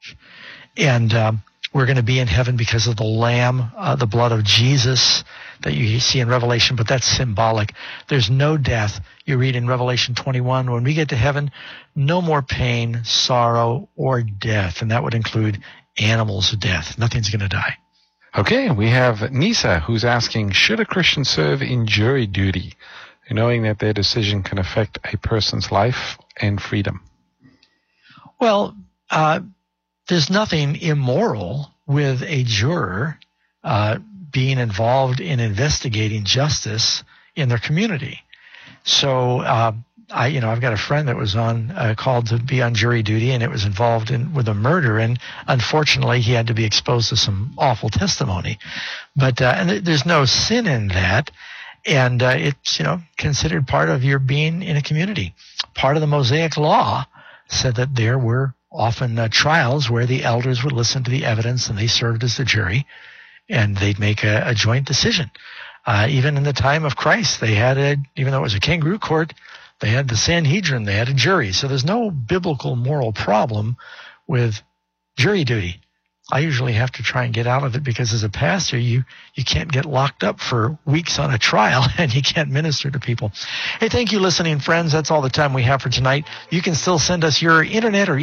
And we're going to be in heaven because of the Lamb, the blood of Jesus that you see in Revelation, but that's symbolic. There's no death. You read in Revelation 21, when we get to heaven, no more pain, sorrow, or death. And that would include animals' death. Nothing's going to die. Okay, we have Nisa, who's asking, should a Christian serve in jury duty, knowing that their decision can affect a person's life and freedom? Well, there's nothing immoral with a juror being involved in investigating justice in their community. So, I've got a friend that was called to be on jury duty, and it was involved with a murder, and unfortunately, he had to be exposed to some awful testimony. But and there's no sin in that, and it's considered part of your being in a community. Part of the Mosaic Law said that there were often trials where the elders would listen to the evidence, and they served as the jury, and they'd make a joint decision. Even in the time of Christ, they had even though it was a kangaroo court, they had the Sanhedrin, they had a jury. So there's no biblical moral problem with jury duty. I usually have to try and get out of it because as a pastor, you can't get locked up for weeks on a trial and you can't minister to people. Hey, thank you, listening friends. That's all the time we have for tonight. You can still send us your internet or